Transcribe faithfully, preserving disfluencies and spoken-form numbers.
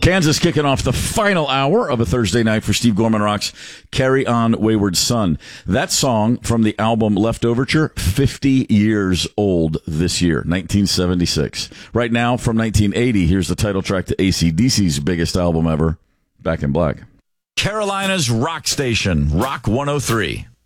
Kansas kicking off the final hour of a Thursday night for Steve Gorman Rocks. Carry On, Wayward Son. That song from the album Leftoverture, fifty years old this year, nineteen seventy-six. Right now, from nineteen eighty, here's the title track to A C D C's biggest album ever, Back in Black. Carolina's rock station, Rock one oh three.